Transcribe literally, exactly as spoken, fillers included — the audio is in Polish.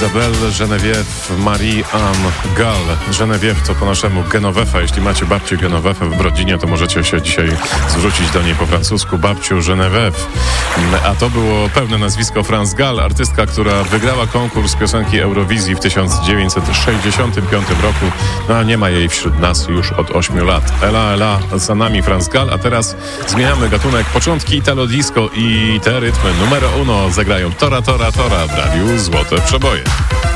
Isabelle Geneviève Marie-Anne Gall. Geneviève to po naszemu Genovefa. Jeśli macie babcię Genovefę w rodzinie, to możecie się dzisiaj zwrócić do niej po francusku, babciu Geneviève. A to było pełne nazwisko France Gall, artystka, która wygrała konkurs piosenki Eurowizji w tysiąc dziewięćset sześćdziesiątym piątym roku. No a nie ma jej wśród nas już od ośmiu lat. Ela, ela, za nami France Gall, a teraz zmieniamy gatunek. Początki Italo Disco i te rytmy numero uno zagrają Tora, Tora, Tora w radiu Złote Przeboje.